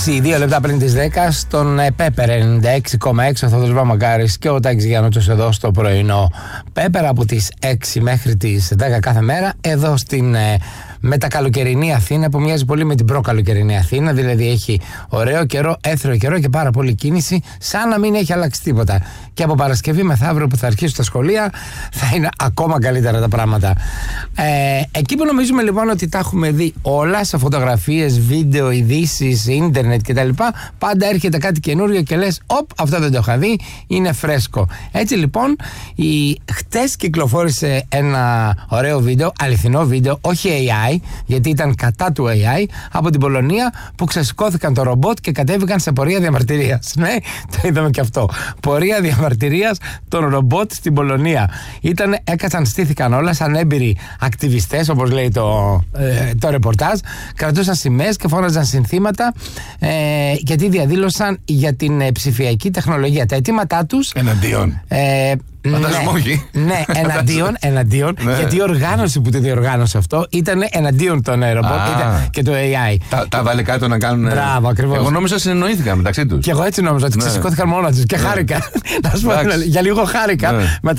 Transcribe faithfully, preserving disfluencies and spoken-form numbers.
Δύο λεπτά πριν τις δέκα στον Πέπερ ενενήντα έξι κόμμα έξι ο Θόδωρος Βαμαγκάρης και ο Τάκης Γιάννουτσος εδώ στο πρωινό Πέπερ από τις έξι μέχρι τις δέκα κάθε μέρα εδώ στην ε, μετακαλοκαιρινή Αθήνα που μοιάζει πολύ με την προκαλοκαιρινή Αθήνα, δηλαδή έχει ωραίο καιρό, έθριο καιρό και πάρα πολύ κίνηση, σαν να μην έχει αλλάξει τίποτα. Και από Παρασκευή μεθαύριο που θα αρχίσουν τα σχολεία θα είναι ακόμα καλύτερα τα πράγματα. Ε, εκεί που νομίζουμε λοιπόν ότι τα έχουμε δει όλα σε φωτογραφίες, βίντεο, ειδήσεις, ίντερνετ κτλ., πάντα έρχεται κάτι καινούριο και λες, οπ, αυτό δεν το είχα δει, είναι φρέσκο. Έτσι λοιπόν, η... χτες κυκλοφόρησε ένα ωραίο βίντεο, αληθινό βίντεο, όχι έι άι, γιατί ήταν κατά του έι άι, από την Πολωνία που ξεσηκώθηκαν το ρομπότ και κατέβηκαν σε πορεία διαμαρτυρίας. Ναι, το είδαμε και αυτό. Πορεία διαμαρτυρίας των ρομπότ στην Πολωνία. Ήταν, έκατσαν, στήθηκαν όλα σαν έμπειροι ακτιβιστές, όπως λέει το, ε, το ρεπορτάζ, κρατούσαν σημαίες και φώναζαν συνθήματα ε, γιατί διαδήλωσαν για την ε, ψηφιακή τεχνολογία. Τα αιτήματά τους. Εναντίον. Ε, Φαντάζομαι ναι, όχι. ναι, εναντίον, εναντίον Ναι. γιατί η οργάνωση που το διοργάνωσε αυτό ήταν εναντίον των ρομπότ και του έι άι. Τα, τα βάλε κάτω να κάνουν. Μπράβο, ακριβώς. Εγώ νόμιζα συνεννοήθηκαν μεταξύ τους. Και εγώ έτσι νόμιζα ότι Ναι. ξεσηκώθηκαν μόνα τους και Ναι. χάρηκα. Να σου πω, Εντάξει. για λίγο χάρηκα Ναι. μετά